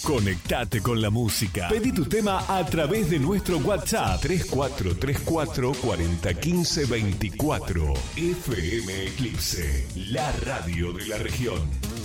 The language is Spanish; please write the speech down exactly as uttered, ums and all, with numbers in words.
Conectate con la música. Pedí tu tema a través de nuestro WhatsApp tres cuatro tres cuatro, cuarenta, quince, veinticuatro. F M Eclipse, la radio de la región.